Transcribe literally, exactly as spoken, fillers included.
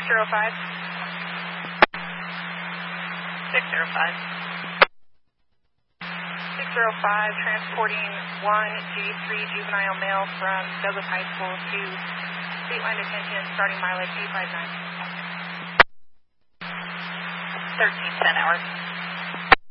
zero five. six zero five. six zero five, transporting one G three juvenile male from Douglas High School to state line detention, starting mileage eight five nine. thirteen ten hours.